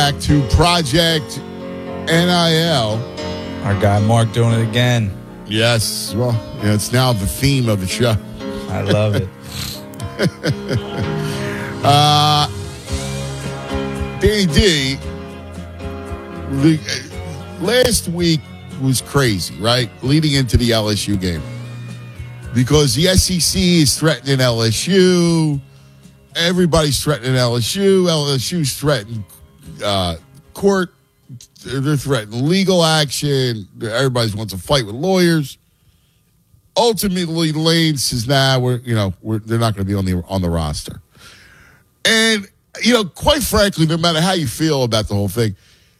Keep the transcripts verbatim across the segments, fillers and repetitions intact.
Back to Project N I L. Our guy Mark doing it again. Yes. Well, yeah, it's now the theme of the show. I love it. uh, Danny D, the, last week was crazy, right? Leading into the L S U game. Because the S E C is threatening L S U. Everybody's threatening L S U. L S U's threatening uh, court. They're threatening legal action. Everybody wants to fight with lawyers. Ultimately, Lane says, "Nah, we're you know we're, they're not going to be on the on the roster." And you know, quite frankly, no matter how you feel about the whole thing,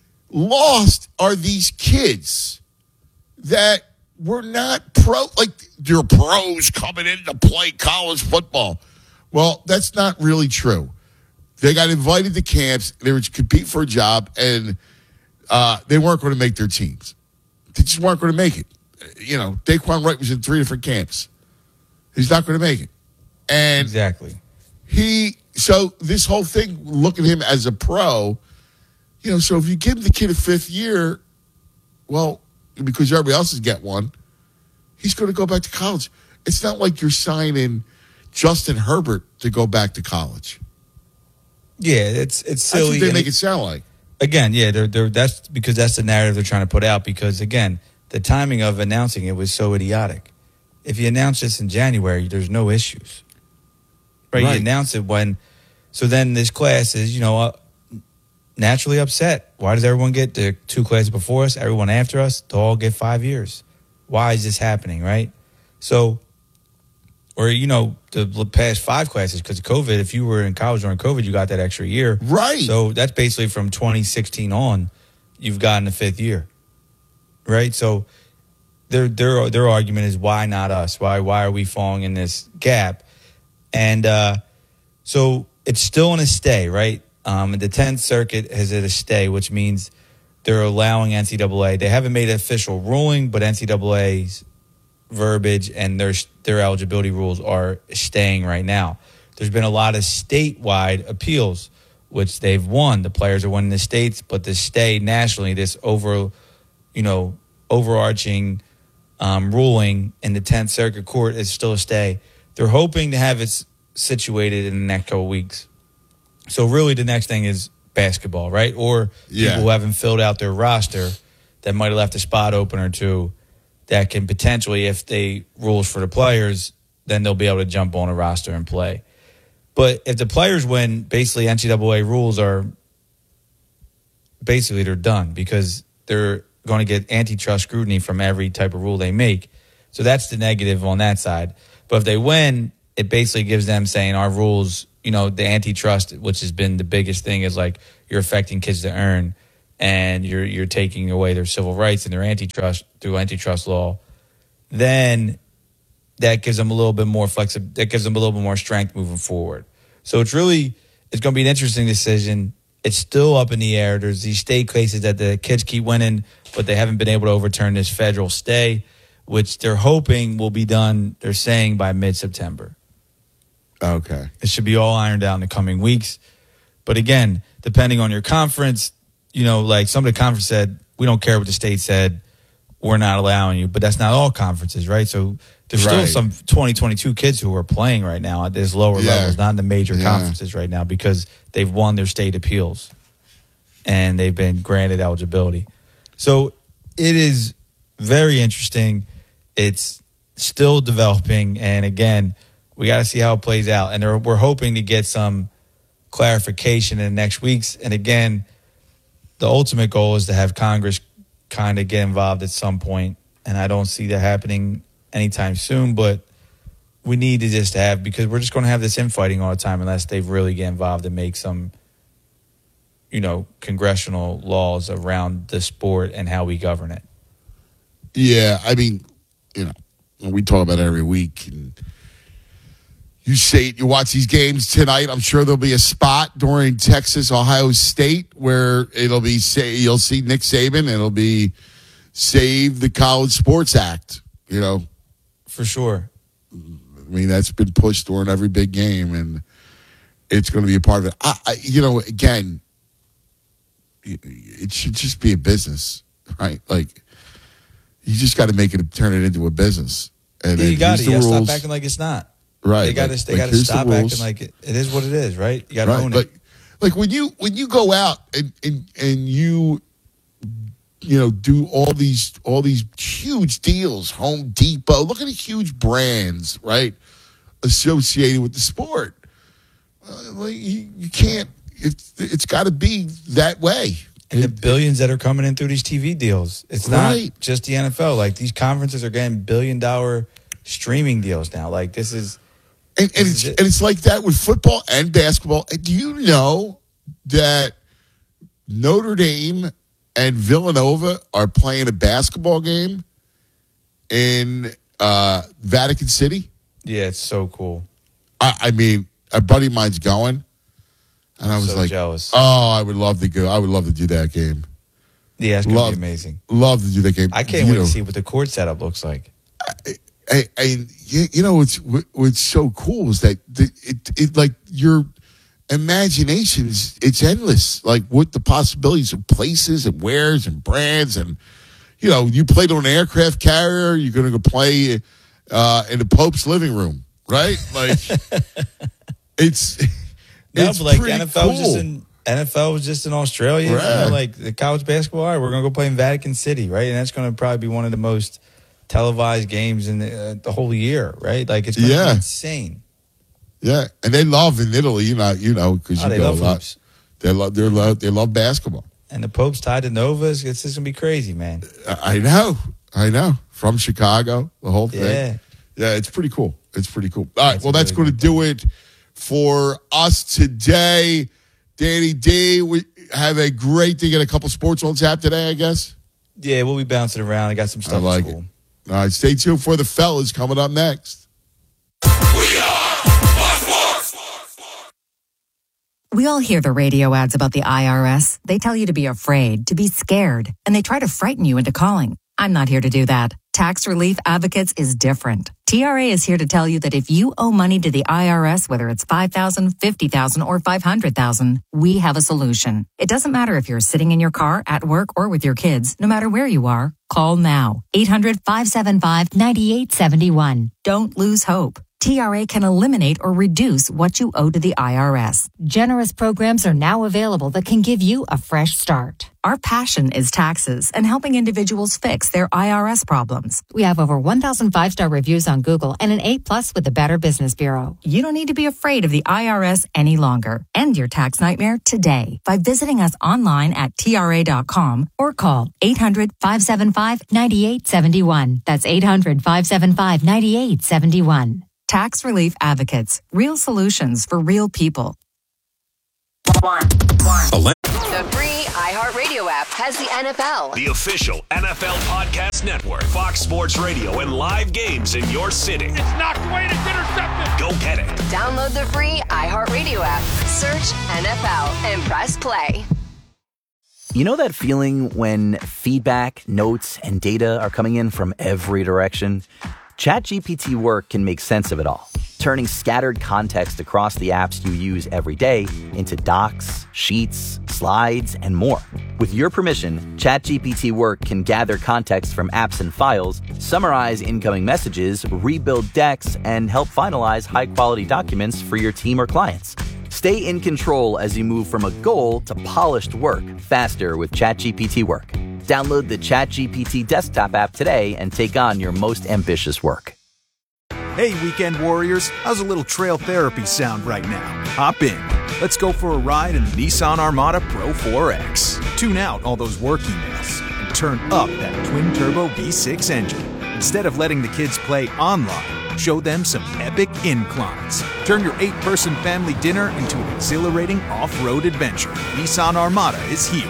lost are these kids that were not pro. Like they're pros coming in to play college football. Well, that's not really true. They got invited to camps. They were to compete for a job, and uh, they weren't going to make their teams. They just weren't going to make it. You know, Daquan Wright was in three different camps. He's not going to make it. And exactly. He, so this whole thing, look at him as a pro, you know, so if you give the kid a fifth year, well, because everybody else is get one, he's going to go back to college. It's not like you're signing Justin Herbert to go back to college. Yeah, it's it's silly. That's what they make it sound like. Again, yeah, they're, they're, that's because that's the narrative they're trying to put out. Because again, the timing of announcing it was so idiotic. If you announce this in January, there's no issues, right? right. You announce it when, so then this class is, you know, uh, naturally upset. Why does everyone get the two classes before us, everyone after us, to all get five years? Why is this happening, right? So. Or, you know, the past five classes, because of COVID, if you were in college during COVID, you got that extra year. Right. So that's basically from twenty sixteen on, you've gotten a fifth year. Right? So their their their argument is, why not us? Why why are we falling in this gap? And uh, so it's still in a stay, right? Um, the tenth Circuit has it a stay, which means they're allowing N C double A. They haven't made an official ruling, but N C double A's verbiage and their their eligibility rules are staying right now. There's been a lot of statewide appeals, which they've won. The players are winning the states, but the stay nationally, this over, you know, overarching um, ruling in the tenth Circuit Court is still a stay. They're hoping to have it situated in the next couple of weeks. So really, the next thing is basketball, right? Or yeah. people who haven't filled out their roster that might have left a spot open or two. That can potentially, if they rules for the players, then they'll be able to jump on a roster and play. But if the players win, basically N C double A rules are basically they're done because they're going to get antitrust scrutiny from every type of rule they make. So that's the negative on that side. But if they win, it basically gives them saying our rules, you know, the antitrust, which has been the biggest thing, is like you're affecting kids to earn. And you're you're taking away their civil rights and their antitrust through antitrust law, then that gives them a little bit more flexibility. That gives them a little bit more strength moving forward. So it's really it's going to be an interesting decision. It's still up in the air. There's these state cases that the kids keep winning, but they haven't been able to overturn this federal stay, which they're hoping will be done. They're saying by mid-September. Okay, it should be all ironed out in the coming weeks. But again, depending on your conference. You know, like some of the conference said, we don't care what the state said. We're not allowing you. But that's not all conferences, right? So there's right. still some twenty twenty-two kids who are playing right now at this lower yeah. levels, not in the major yeah. conferences right now because they've won their state appeals and they've been granted eligibility. So it is very interesting. It's still developing. And again, we got to see how it plays out. And we're hoping to get some clarification in the next weeks. And again, the ultimate goal is to have Congress kind of get involved at some point, and I don't see that happening anytime soon, but we need to just have, because we're just going to have this infighting all the time unless they really get involved and make some, you know, congressional laws around the sport and how we govern it. Yeah, I mean, you know, we talk about it every week, and you say it, you watch these games tonight. I'm sure there'll be a spot during Texas, Ohio State where it'll be say you'll see Nick Saban and it'll be Save the College Sports Act. You know, for sure. I mean, that's been pushed during every big game, and it's going to be a part of it. I, I, you know, again, it should just be a business, right? Like, you just got to make it, turn it into a business. And Yeah, then you got here's to. the You got to rules. stop acting like it's not. Right. They got to. like- They like, got to here's the stop rules. acting like it, it is what it is. Right. You got to Right. own it. Like, like when you when you go out and, and and you you know do all these all these huge deals, Home Depot, look at the huge brands, right, associated with the sport. Uh, like you, you can't. It's it's got to be that way. And the It- billions that are coming in through these T V deals. It's not Right. just the N F L. Like these conferences are getting billion dollar streaming deals now. Like this is And, and This it's is it. and it's like that with football and basketball. And do you know that Notre Dame and Villanova are playing a basketball game in uh, Vatican City? yeah, it's so cool. I, I mean, a buddy of mine's going, and I was So like, jealous. "Oh, I would love to go. I would love to do that game. Yeah, it's gonna Love- be amazing. Love to do that game. I can't You wait know, to see what the court setup looks like. I, I, you, you know what's what's so cool is that the, it it like your imagination is it's endless. Like what the possibilities of places and wares and brands and you know you played on an aircraft carrier. You're going to go play uh, in the Pope's living room, right? Like it's No, it's but like pretty N F L was just cool. in N F L was just in Australia. You Right. know, like the college basketball. All right, we're gonna go play in Vatican City, right? And that's gonna probably be one of the most televised games in the, uh, the whole year, right? Like it's gonna Yeah. be insane. Yeah, and they love in Italy, you know, you know, because Oh, you they go love a lot. hoops. They love they love they love basketball. And the Pope's tied to Novas. It's just gonna be crazy, man. I know, I know. From Chicago, the whole thing. Yeah. Yeah, it's pretty cool. It's pretty cool. All right, That's well, a that's really going to good do it for us today. Danny D, we have a great thing and a couple sports on tap today, I guess. Yeah, we'll be bouncing around. I got some stuff I like at school. All right, stay tuned for the fellas coming up next. We all hear the radio ads about the I R S. They tell you to be afraid, to be scared, and they try to frighten you into calling. I'm not here to do that. Tax Relief Advocates is different. T R A is here to tell you that if you owe money to the I R S, whether it's five thousand dollars, fifty thousand dollars, or five hundred thousand dollars, we have a solution. It doesn't matter if you're sitting in your car, at work, or with your kids. No matter where you are, call now. eight hundred, five seven five, nine eight seven one. Don't lose hope. T R A can eliminate or reduce what you owe to the I R S. Generous programs are now available that can give you a fresh start. Our passion is taxes and helping individuals fix their I R S problems. We have over one thousand five-star reviews on Google and an A plus with the Better Business Bureau. You don't need to be afraid of the I R S any longer. End your tax nightmare today by visiting us online at T R A dot com or call eight hundred, five seven five, nine eight seven one. That's eight hundred, five seven five, nine eight seven one. Tax Relief Advocates. Real solutions for real people. One, one. The free iHeartRadio app has the N F L. The official N F L Podcast Network, Fox Sports Radio, and live games in your city. It's knocked away and it's intercepted. Go get it. Download the free iHeartRadio app, search N F L, and press play. You know that feeling when feedback, notes, and data are coming in from every direction? ChatGPT Work can make sense of it all, turning scattered context across the apps you use every day into docs, sheets, slides, and more. With your permission, ChatGPT Work can gather context from apps and files, summarize incoming messages, rebuild decks, and help finalize high-quality documents for your team or clients. Stay in control as you move from a goal to polished work faster with ChatGPT Work. Download the ChatGPT desktop app today and take on your most ambitious work. Hey, weekend warriors, how's a little trail therapy sound right now? Hop in. Let's go for a ride in the Nissan Armada Pro four X. Tune out all those work emails and turn up that twin-turbo V six engine. Instead of letting the kids play online, show them some epic inclines. Turn your eight-person family dinner into an exhilarating off-road adventure. Nissan Armada is here.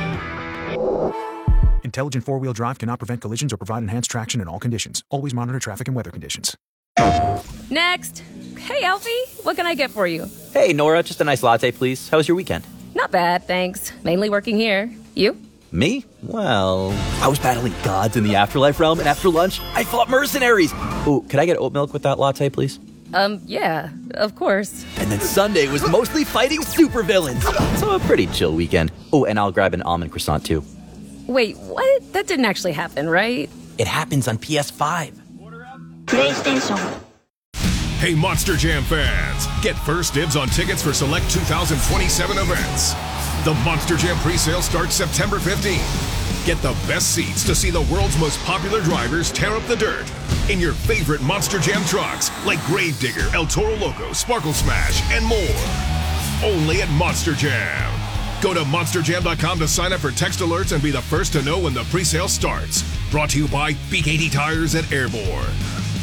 Intelligent four-wheel drive cannot prevent collisions or provide enhanced traction in all conditions. Always monitor traffic and weather conditions. Next. Hey, Alfie, what can I get for you? Hey, Nora, just a nice latte, please. How was your weekend? Not bad, thanks. Mainly working here. You? Me? Well, I was battling gods in the afterlife realm, and after lunch, I fought mercenaries. Ooh, could I get oat milk with that latte, please? Um, yeah, of course. And then Sunday was mostly fighting supervillains. So a pretty chill weekend. Oh, and I'll grab an almond croissant, too. Wait, what? That didn't actually happen, right? It happens on P S five. PlayStation. Hey, Monster Jam fans, get first dibs on tickets for select two thousand twenty-seven events. The Monster Jam presale starts September fifteenth. Get the best seats to see the world's most popular drivers tear up the dirt in your favorite Monster Jam trucks like Gravedigger, El Toro Loco, Sparkle Smash, and more. Only at Monster Jam. Go to monster jam dot com to sign up for text alerts and be the first to know when the presale starts. Brought to you by B K T Tires and Airborne.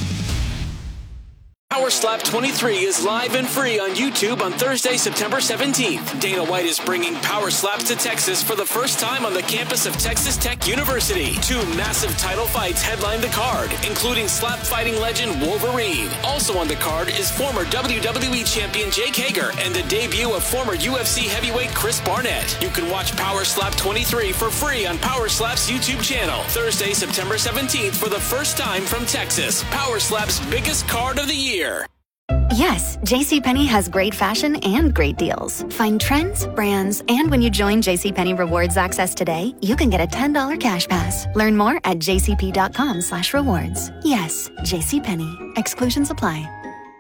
Power Slap twenty-three is live and free on YouTube on Thursday, September seventeenth. Dana White is bringing Power Slaps to Texas for the first time on the campus of Texas Tech University. Two massive title fights headline the card, including slap fighting legend Wolverine. Also on the card is former W W E champion Jake Hager and the debut of former U F C heavyweight Chris Barnett. You can watch Power Slap twenty-three for free on Power Slap's YouTube channel. Thursday, September seventeenth for the first time from Texas. Power Slap's biggest card of the year. Yes, JCPenney has great fashion and great deals. Find trends, brands, and when you join JCPenney Rewards Access today, you can get a ten dollars cash pass. Learn more at jcp.com slash rewards. Yes, JCPenney. Exclusions apply.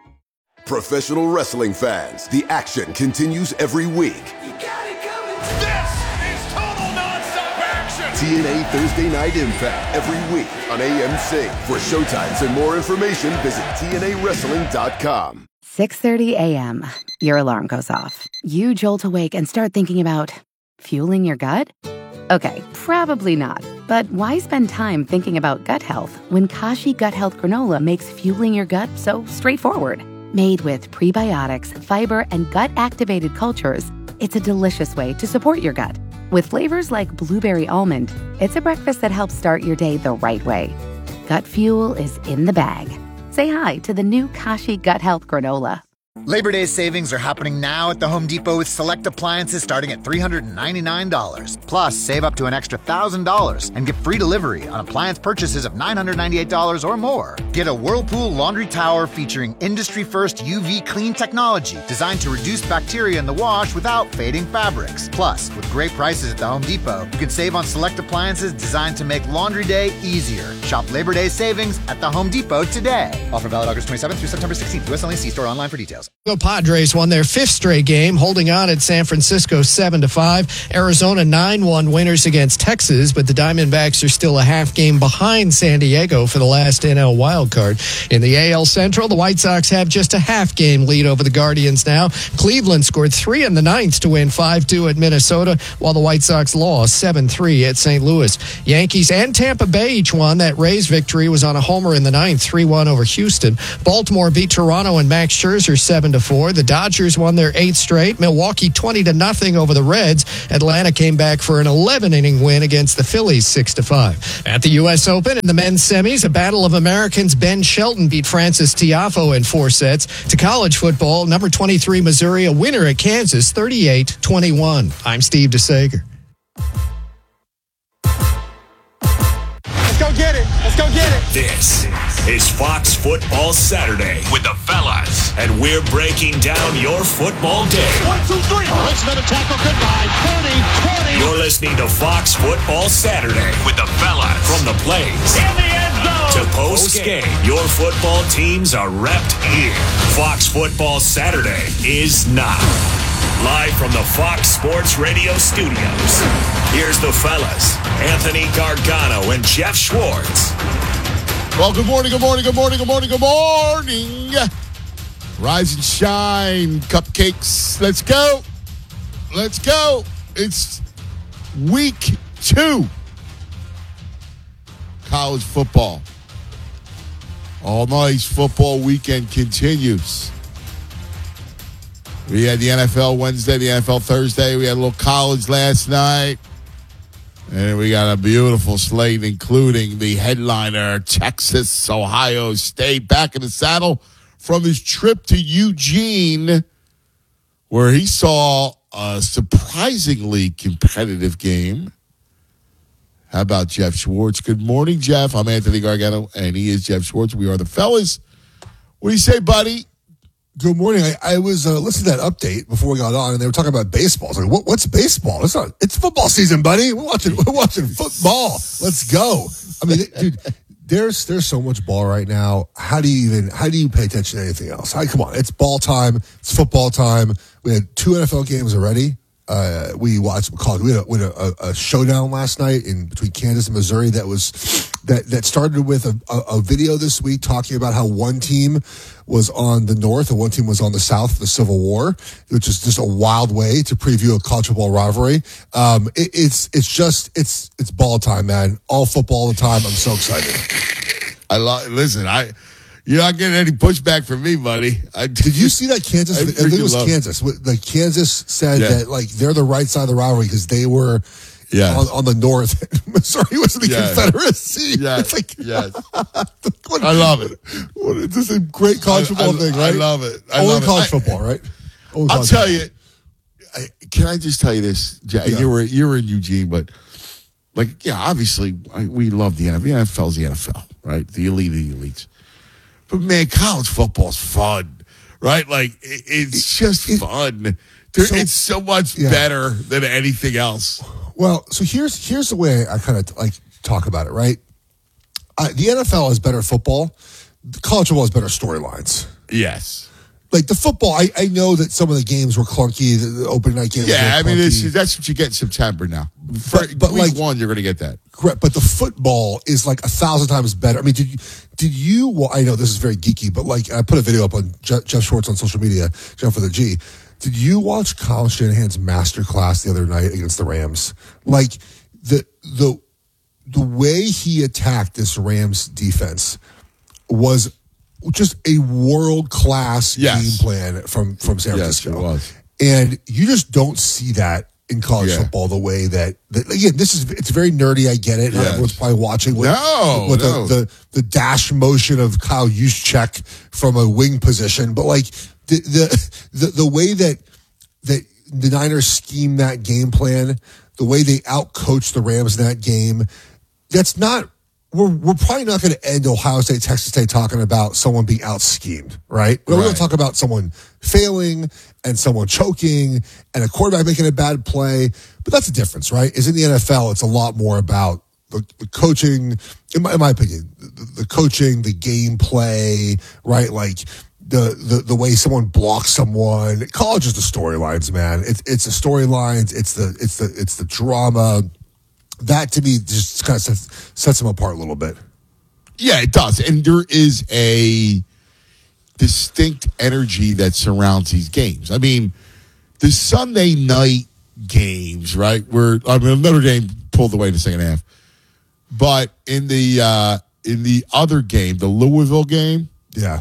Professional wrestling fans, the action continues every week. You got it coming. This is total nonstop action. T N A Thursday Night Impact every week on A M C. For showtimes and more information, visit T N A wrestling dot com. six thirty a.m. Your alarm goes off. You jolt awake and start thinking about fueling your gut? Okay, probably not. But why spend time thinking about gut health when Kashi Gut Health Granola makes fueling your gut so straightforward? Made with prebiotics, fiber, and gut-activated cultures, it's a delicious way to support your gut. With flavors like blueberry almond, it's a breakfast that helps start your day the right way. Gut fuel is in the bag. Say hi to the new Kashi Gut Health Granola. Labor Day savings are happening now at the Home Depot with select appliances starting at three hundred ninety-nine dollars. Plus, save up to an extra one thousand dollars and get free delivery on appliance purchases of nine hundred ninety-eight dollars or more. Get a Whirlpool laundry tower featuring industry-first U V clean technology designed to reduce bacteria in the wash without fading fabrics. Plus, with great prices at the Home Depot, you can save on select appliances designed to make laundry day easier. Shop Labor Day savings at the Home Depot today. Offer valid August twenty-seventh through September sixteenth. U S only. See store online for details. The Padres won their fifth straight game, holding on at San Francisco seven to five. Arizona nine one winners against Texas, but the Diamondbacks are still a half game behind San Diego for the last N L wildcard. In the A L Central, the White Sox have just a half game lead over the Guardians now. Cleveland scored three in the ninth to win five two at Minnesota, while the White Sox lost seven three at Saint Louis. Yankees and Tampa Bay each won. That Rays victory was on a homer in the ninth, three one over Houston. Baltimore beat Toronto and Max Scherzer seven to four. The Dodgers won their eighth straight. Milwaukee twenty to nothing over the Reds. Atlanta came back for an eleven inning win against the Phillies six to five. At the U S Open in the men's semis, a battle of Americans. Ben Shelton beat Francis Tiafoe in four sets. To college football, number twenty-three Missouri a winner at Kansas thirty-eight twenty-one. I'm Steve DeSager. Let's go get it. Let's go get it. This is Fox Football Saturday with the fellas, and we're breaking down your football day. One, two, three. Let's let a tackle. Goodbye. thirty, twenty. You're listening to Fox Football Saturday with the fellas. From the plays In the end zone. to post game, your football teams are repped here. Fox Football Saturday is now. Live from the Fox Sports Radio studios, here's the fellas, Anthony Gargano and Jeff Schwartz. Well, good morning, good morning, good morning, good morning, good morning. Rise and shine, cupcakes. Let's go. Let's go. It's week two. College football. All nice football weekend continues. We had the N F L Wednesday, the N F L Thursday. We had a little college last night. And we got a beautiful slate, including the headliner, Texas, Ohio State, back in the saddle from his trip to Eugene, where he saw a surprisingly competitive game. How about Jeff Schwartz? Good morning, Jeff. I'm Anthony Gargano, and he is Jeff Schwartz. We are the fellas. What do you say, buddy? Good morning. I, I was uh, listening to that update before we got on, and they were talking about baseball. I was like, what, what's baseball? It's not. It's football season, buddy. We're watching. We're watching football. Let's go. I mean, dude, there's there's so much ball right now. How do you even? How do you pay attention to anything else? How, come on, it's ball time. It's football time. We had two N F L games already. Uh, we watched. We called. We had, a, we had a, a showdown last night in between Kansas and Missouri. That was that that started with a, a, a video this week talking about how one team was on the north and one team was on the south for the Civil War, which is just a wild way to preview a college football rivalry. Um, it, it's it's just it's it's ball time, man. All football all the time. I'm so excited. I love. Listen, I. You're not getting any pushback from me, buddy. I, Did you see that Kansas? I, I think it was Kansas. Like Kansas said yeah. that like they're the right side of the rivalry because they were yes. on, on the north. Missouri was in the yes. Confederacy. Yes. It's like, yes. what, I love it. What, it's just a great college football I, thing, right? I love it. I Only love college it. football, right? Only I'll tell football. you. I, can I just tell you this? Yeah. You were you were in Eugene, but like yeah, obviously I, we love the N F L. The N F L's the N F L, right? The elite of the elites. But man, college football's fun, right? Like it, it's just it, fun. There, so, it's so much yeah. better than anything else. Well, so here's here's the way I kind of like talk about it, right? Uh, the N F L is better football. College football is better storylines. Yes. Like the football, I, I know that some of the games were clunky. The, the open night games. Yeah, were I mean it's, that's what you get in September now. For, but but week like one, you're going to get that. Correct. But the football is like a thousand times better. I mean, did you? Did you? Well, I know this is very geeky, but like I put a video up on Je- Jeff Schwartz on social media, Jeff for the G. Did you watch Kyle Shanahan's masterclass the other night against the Rams? Like the the the way he attacked this Rams defense was just a world-class yes. game plan from, from San Francisco. Yes, it was. And you just don't see that in college yeah. football the way that, that, again, this is, it's very nerdy, I get it. Not yes. everyone's probably watching with, no, with no. The, the, the dash motion of Kyle Juszczyk from a wing position. But like the, the, the, the way that, that the Niners scheme that game plan, the way they outcoach the Rams in that game, that's not, We're we're probably not going to end Ohio State, Texas State talking about someone being out schemed, right? We're right. going to talk about someone failing and someone choking and a quarterback making a bad play. But that's the difference, right? Is in the N F L, it's a lot more about the, the coaching, in my, in my opinion, the, the coaching, the game play, right? Like the, the, the way someone blocks someone. College is the storylines, man. It's it's the storylines. It's the it's the it's the drama. That, to me, just kind of sets, sets them apart a little bit. Yeah, it does. And there is a distinct energy that surrounds these games. I mean, the Sunday night games, right, where I mean, Notre Dame pulled away in the second half. But in the uh, in the other game, the Louisville game, yeah,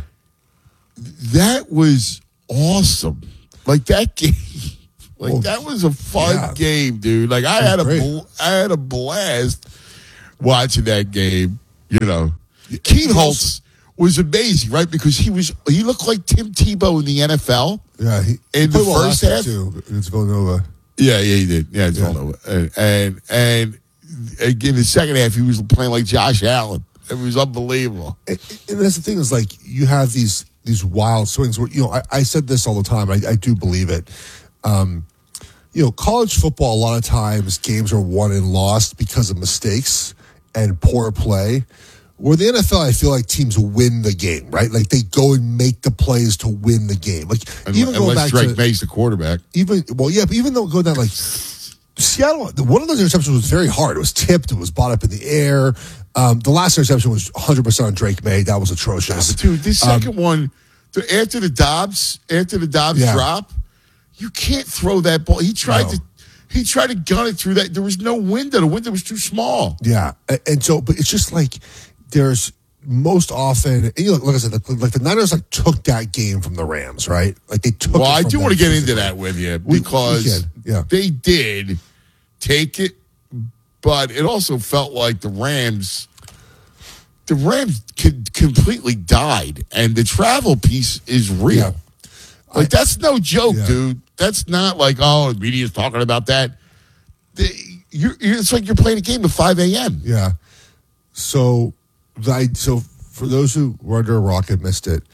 that was awesome. Like, that game. Like, well, that was a fun yeah. game, dude. Like, I had a bl- I had a blast watching that game. You know, Keith Holtz was amazing, right? Because he was he looked like Tim Tebow in the N F L. Yeah, he, in he the first half too. It's Villanova. Yeah, yeah, he did. Yeah, it's yeah. Villanova. And, and and in the second half, he was playing like Josh Allen. It was unbelievable. And, and that's the thing is, like, you have these these wild swings. Where, you know, I, I said this all the time. I, I do believe it. Um, you know, college football, a lot of times games are won and lost because of mistakes and poor play. Where the N F L, I feel like teams win the game, right? Like they go and make the plays to win the game. Like and, even going back Drake to May's the quarterback. Even well, yeah, but even though going down like Seattle, one of those interceptions was very hard. It was tipped. It was bought up in the air. Um, the last interception was one hundred percent on Drake May. That was atrocious. Yeah, dude, this second um, one, the, after the Dobbs, after the Dobbs yeah. drop, you can't throw that ball. He tried no. to. He tried to gun it through that. There was no window. The window was too small. Yeah, and, and so, but it's just like. There's most often, and you know, like I said, the, like the Niners like took that game from the Rams, right? Like they took. Well, it I from do them want to get physically. into that with you because we, we yeah. they did take it, but it also felt like the Rams, the Rams could completely died, and the travel piece is real. Yeah. Like I, that's no joke, yeah. dude. That's not like oh, the media's talking about that. The, you're, it's like you're playing a game at five a.m. Yeah. So. I, so for those who were under a rock and missed it,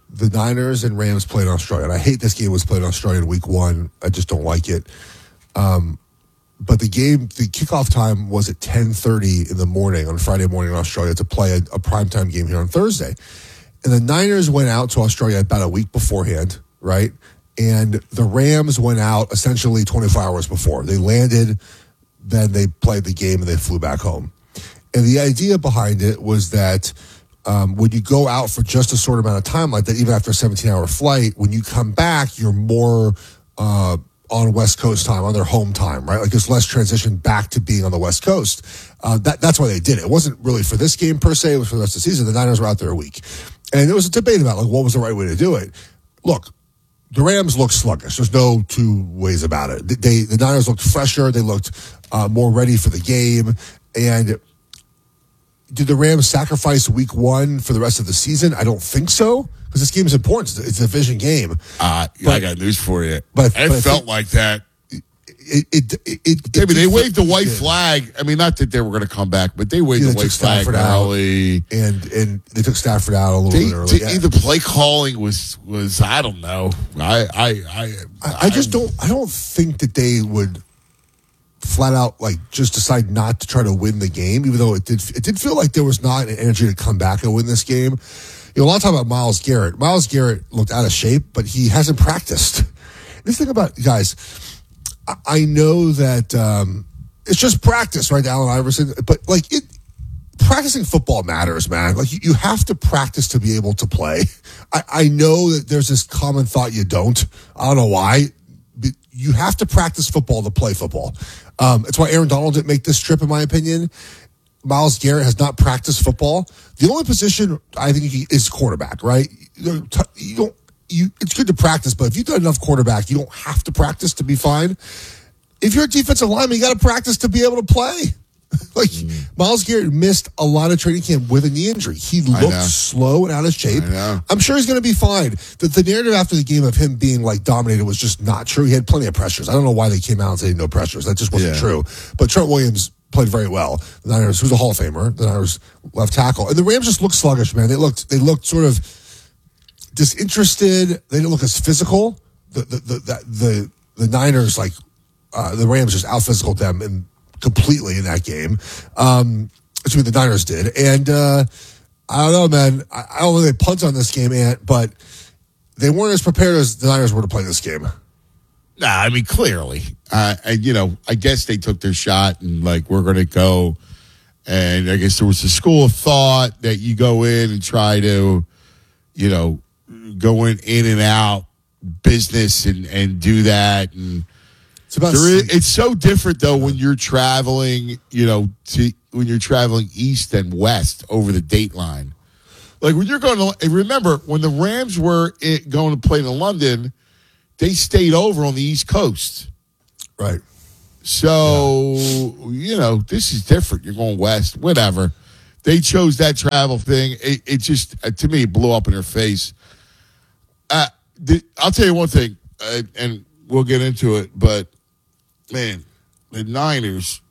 the Niners and Rams played in Australia. And I hate this game was played in Australia in week one. I just don't like it. Um, but the game, the kickoff time was at ten thirty in the morning on Friday morning in Australia to play a, a primetime game here on Thursday. And the Niners went out to Australia about a week beforehand, right? And the Rams went out essentially twenty-four hours before. They landed, then they played the game, and they flew back home. And the idea behind it was that um, when you go out for just a short amount of time like that, even after a seventeen-hour flight, when you come back, you're more uh, on West Coast time, on their home time, right? Like there's less transition back to being on the West Coast. Uh, that, that's why they did it. It wasn't really for this game per se. It was for the rest of the season. The Niners were out there a week. And there was a debate about like what was the right way to do it. Look, the Rams looked sluggish. There's no two ways about it. They, the Niners looked fresher. They looked uh, more ready for the game. And did the Rams sacrifice week one for the rest of the season? I don't think so, because this game is important. It's a division game. Uh, but, I got news for you. But, it but felt like that. It, it, it, it, I mean, they waved the white yeah. flag. I mean, not that they were going to come back, but they waved yeah, the they white flag Stafford early. Out, and and they took Stafford out a little they, bit early. They, yeah. The play calling was was I don't know. I I I, I, I just don't. I don't think that they would flat out like just decide not to try to win the game, even though it did. It did feel like there was not an energy to come back and win this game. You know, a lot of time about Myles Garrett. Myles Garrett looked out of shape, but he hasn't practiced. This thing about guys. I know that um, it's just practice, right, Allen Iverson? But, like, it, practicing football matters, man. Like, you, you have to practice to be able to play. I, I know that there's this common thought you don't. I don't know why. But you have to practice football to play football. Um, it's why Aaron Donald didn't make this trip, in my opinion. Myles Garrett has not practiced football. The only position I think he, is quarterback, right? You don't. You, it's good to practice, but if you've done enough quarterback, you don't have to practice to be fine. If you're a defensive lineman, you got to practice to be able to play. like, mm. Myles Garrett missed a lot of training camp with a knee injury. He looked slow and out of shape. I'm sure he's going to be fine. The, the narrative after the game of him being, like, dominated was just not true. He had plenty of pressures. I don't know why they came out and said no pressures. That just wasn't yeah. true. But Trent Williams played very well. The Niners, who's a Hall of Famer, the Niners left tackle. And the Rams just looked sluggish, man. They looked, they looked sort of disinterested. They didn't look as physical. The the the the, the, the Niners, like uh, the Rams, just out physical them and completely in that game. Um, that's what the Niners did, and uh, I don't know, man. I, I don't know if they punt on this game, Ant, but they weren't as prepared as the Niners were to play this game. Nah, I mean clearly, uh, and you know, I guess they took their shot and like we're going to go, and I guess there was a school of thought that you go in and try to, you know. Going in and out business and, and do that. And it's about there is, it's so different though when you're traveling, you know, to when you're traveling east and west over the date line. Like when you're going to remember when the Rams were in, going to play in London, they stayed over on the East Coast. Right. So, yeah. you know, this is different. You're going west, whatever. They chose that travel thing. It, it just, uh, to me, it blew up in their face. Uh, the, I'll tell you one thing, uh, and we'll get into it, but, man, the Niners,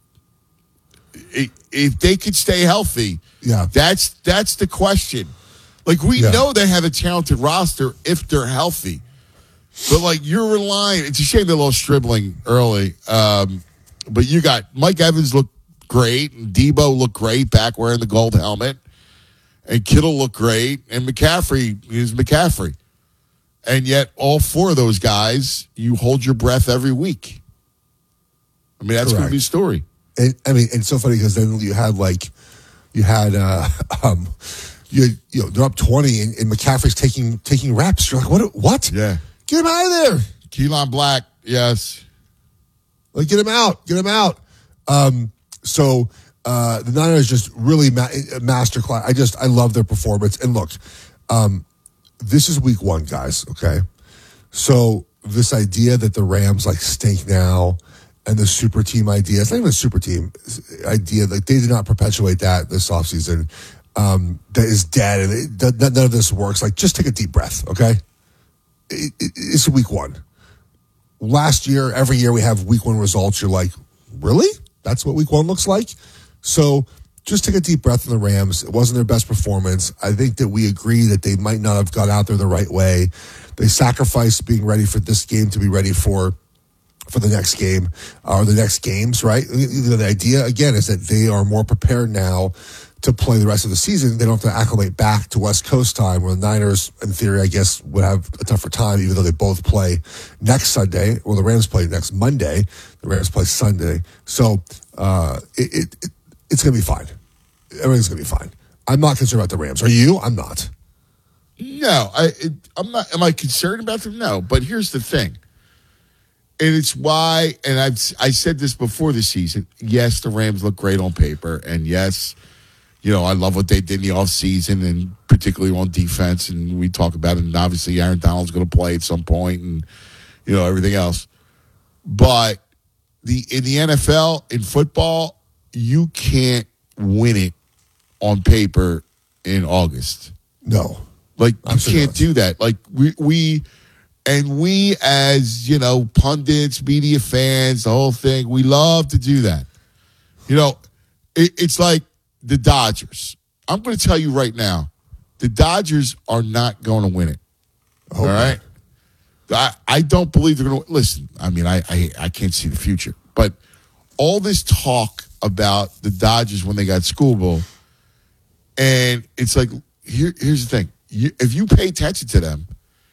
it, if they could stay healthy, yeah, that's that's the question. Like, we yeah. know they have a talented roster if they're healthy. But, like, you're relying – it's a shame they lost Stribling early. Um, but you got – Mike Evans looked great, and Debo looked great back wearing the gold helmet. And Kittle looked great, and McCaffrey is McCaffrey. And yet, all four of those guys, you hold your breath every week. I mean, that's going to be a story. And, I mean, it's so funny because then you had like, you had, uh, um, you, you know, they're up twenty, and, and McCaffrey's taking taking reps. You're like, what? What? Yeah, get him out of there. Keelan Black, yes. Like, get him out. Get him out. Um, so uh, the Niners just really ma- masterclass. I just I love their performance. And look, um. This is week one, guys, okay? So this idea that the Rams, like, stink now and the super team idea, it's not even a super team idea. Like, they did not perpetuate that this offseason. Um, that is dead, and it, none of this works. Like, just take a deep breath, okay? It, it, it's week one. Last year, every year we have week one results. You're like, really? That's what week one looks like? So just take a deep breath on the Rams. It wasn't their best performance. I think that we agree that they might not have got out there the right way. They sacrificed being ready for this game to be ready for for the next game or the next games, right? The idea, again, is that they are more prepared now to play the rest of the season. They don't have to acclimate back to West Coast time, where the Niners, in theory, I guess, would have a tougher time, even though they both play next Sunday. Well, the Rams play next Monday. The Rams play Sunday. So uh, it, it, it it's going to be fine. Everything's going to be fine. I'm not concerned about the Rams. Are you? I'm not. No, I, it, I'm not. Am I concerned about them? No. But here's the thing. And it's why, and I've I said this before the season, yes, the Rams look great on paper, and yes, you know, I love what they did in the offseason, and particularly on defense, and we talk about it, and obviously Aaron Donald's going to play at some point, and, you know, everything else. But the in the N F L, in football, you can't win it on paper in August. No. Like, you can't do that. Like, we we... And we, as, you know, pundits, media fans, the whole thing, we love to do that. You know, it, it's like the Dodgers. I'm going to tell you right now, the Dodgers are not going to win it. Okay. All right? I, I don't believe they're going to. Listen, I mean, I, I I can't see the future. But all this talk about the Dodgers when they got Scooble, and it's like, here, here's the thing. You, if you pay attention to them,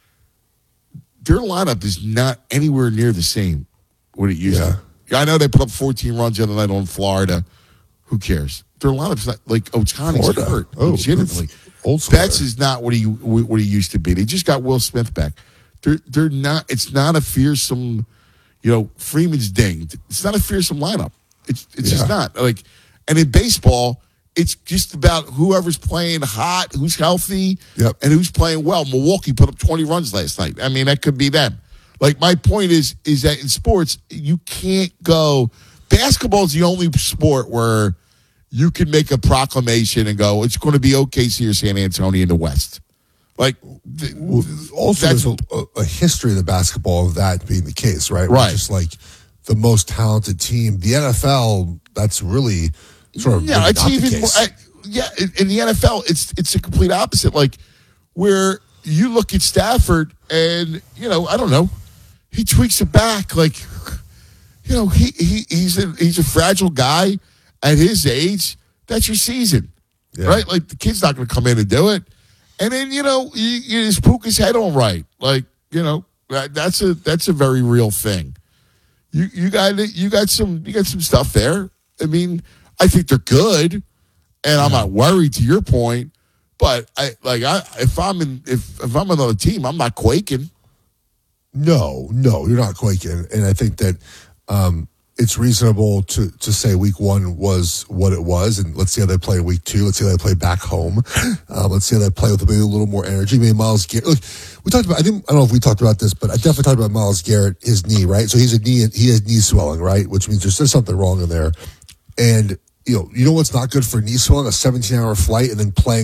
their lineup is not anywhere near the same what it used yeah. to. I know they put up fourteen runs the other night on Florida. Who cares? Their lineup's not like Ohtani's hurt. Oh, legitimately. Old school. Betts is not what he what he used to be. They just got Will Smith back. They're they're not. It's not a fearsome. You know, Freeman's dinged. It's not a fearsome lineup. It's it's yeah. just not like. And in baseball, it's just about whoever's playing hot, who's healthy, yep. and who's playing well. Milwaukee put up twenty runs last night. I mean, that could be them. Like, my point is, is that in sports, you can't go. Basketball is the only sport where you can make a proclamation and go, it's going to be O K C or San Antonio in the West. Like, th- also, there's a, a history of the basketball of that being the case, right? Right. Just like the most talented team. The N F L, that's really. Sort of yeah, it's even more, I, yeah. In, in the N F L, it's it's a complete opposite. Like, where you look at Stafford, and you know, I don't know, he tweaks it back. Like, you know, he, he he's a he's a fragile guy at his age. That's your season, yeah. right? Like, the kid's not going to come in and do it, and then you know, you, you just poke his head on right. Like, you know, that, that's a that's a very real thing. You you got you got some you got some stuff there. I mean. I think they're good, and I'm not worried. To your point, but I like I if I'm in if if I'm another team, I'm not quaking. No, no, you're not quaking, and I think that um, it's reasonable to to say week one was what it was, and let's see how they play week two. Let's see how they play back home. Uh, let's see how they play with maybe a little more energy. Maybe Myles Garrett. Look, we talked about. I think I don't know if we talked about this, but I definitely talked about Myles Garrett, his knee, right? So he's a knee. He has knee swelling, right? Which means there's, there's something wrong in there, and. You know, you know what's not good for knee swelling? A seventeen-hour flight and then playing